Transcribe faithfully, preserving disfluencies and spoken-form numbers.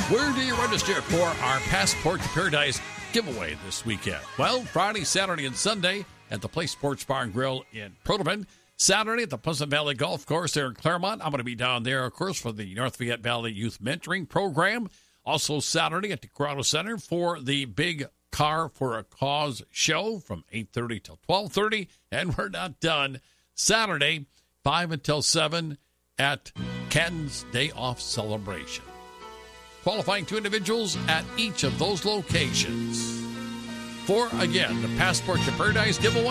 Where do you register for our Passport to Paradise giveaway this weekend? Well, Friday, Saturday, and Sunday at the Place Sports Bar and Grill in Protoman. Saturday at the Pleasant Valley Golf Course there in Claremont. I'm going to be down there, of course, for the North Fayette Valley Youth Mentoring Program. Also Saturday at the Corrado Center for the big Car for a Cause show from eight thirty till twelve thirty. And we're not done. Saturday, five until seven at Canton's Day Off Celebration. Qualifying two individuals at each of those locations. For, again, the Passport to Paradise giveaway.